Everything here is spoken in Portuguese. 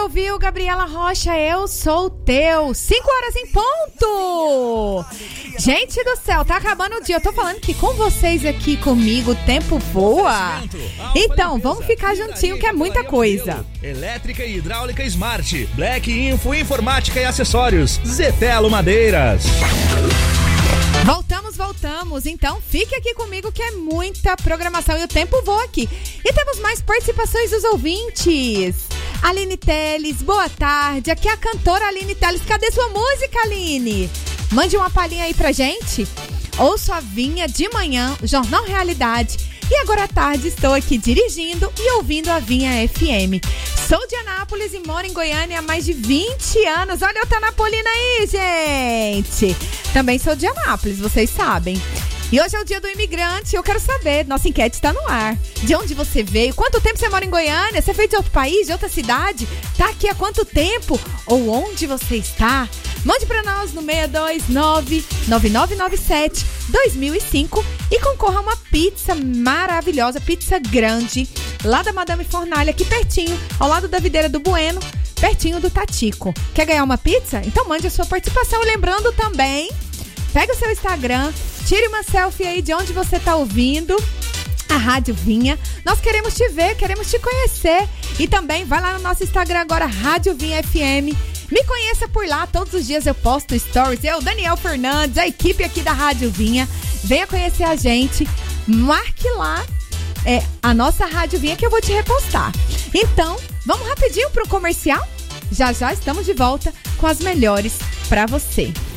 ouviu, Gabriela Rocha, Eu Sou Teu. 5 horas em ponto. Gente do céu, tá acabando o dia. Eu tô falando que com vocês aqui comigo o tempo voa. Então, vamos ficar juntinho que é muita coisa. Elétrica e hidráulica Smart, Black Info, informática e acessórios, Zetelo Madeiras. Voltamos. Então, fique aqui comigo que é muita programação e o tempo voa aqui. E temos mais participações dos ouvintes. Aline Teles, boa tarde. Aqui é a cantora Aline Teles. Cadê sua música, Aline? Mande uma palhinha aí pra gente. Ouço a Vinha de manhã, Jornal Realidade. E agora à tarde estou aqui dirigindo e ouvindo a Vinha FM. Sou de Anápolis e moro em Goiânia há mais de 20 anos. Olha o Tanapolina aí, gente. Também sou de Anápolis, vocês sabem. E hoje é o dia do imigrante. Eu quero saber, nossa enquete está no ar. De onde você veio? Quanto tempo você mora em Goiânia? Você veio de outro país, de outra cidade? Tá aqui há quanto tempo? Ou onde você está? Mande para nós no 629-9997-2005 e concorra a uma pizza maravilhosa, pizza grande, lá da Madame Fornalha, aqui pertinho, ao lado da Videira do Bueno, pertinho do Tatico. Quer ganhar uma pizza? Então mande a sua participação. Lembrando também, pega o seu Instagram, tire uma selfie aí de onde você está ouvindo a Rádio Vinha. Nós queremos te ver, queremos te conhecer. E também vai lá no nosso Instagram agora, Rádio Vinha FM. Me conheça por lá, todos os dias eu posto stories. Eu, Daniel Fernandes, a equipe aqui da Rádio Vinha. Venha conhecer a gente, marque lá a nossa Rádio Vinha que eu vou te repostar. Então, vamos rapidinho pro comercial? Já estamos de volta com as melhores pra você.